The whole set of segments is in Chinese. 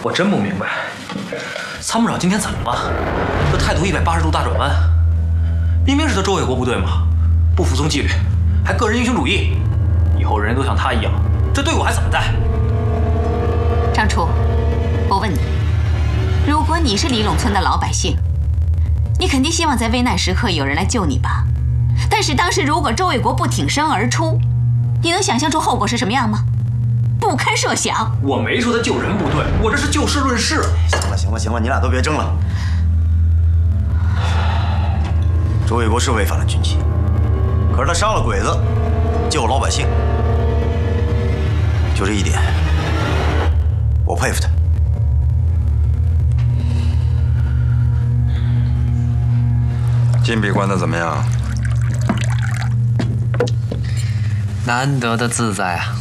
我真不明白，参谋长今天怎么了？这态度180度大转弯，明明是他周卫国部队嘛，不服从纪律，还个人英雄主义，以后人人都像他一样，这队伍还怎么带？ 张初，我问你，如果你是李陇村的老百姓，你肯定希望在危难时刻有人来救你吧？但是当时如果周卫国不挺身而出，你能想象出后果是什么样吗？不堪设想。 我没说他救人不对，我这是就事论事。 行了，你俩都别争了。周卫国是违反了军纪，可是他杀了鬼子，救老百姓，就这一点，我佩服他。 禁闭关的怎么样？ 难得的自在啊！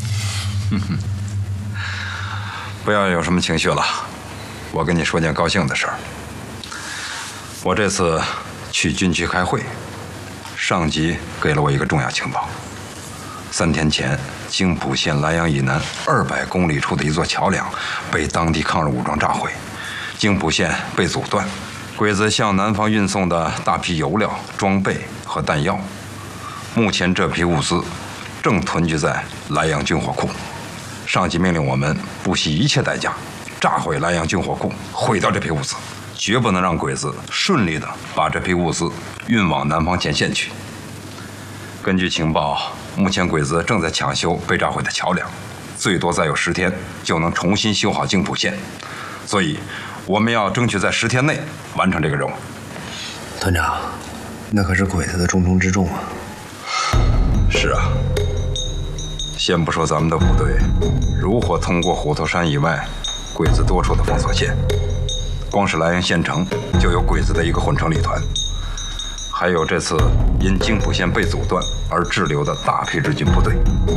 不要有什么情绪了，我跟你说件高兴的事儿。我这次去军区开会，上级给了我一个重要情报。3天前，京浦县莱阳以南200公里处的一座桥梁被当地抗日武装炸毁，京浦线被阻断，鬼子向南方运送的大批油料、装备和弹药，目前这批物资正囤积在莱阳军火库。上级命令我们不惜一切代价炸毁莱阳军火库，毁掉这批物资，绝不能让鬼子顺利地把这批物资运往南方前线去。根据情报，目前鬼子正在抢修被炸毁的桥梁，最多再有10天就能重新修好京浦线，所以我们要争取在10天内完成这个任务。 团长，那可是鬼子的重中之重啊！ 是啊，先不说咱们的部队如何通过虎头山以外鬼子多处的封锁线，光是莱阳县城就有鬼子的一个混成旅团，还有这次因京浦线被阻断而滞留的大批日军部队。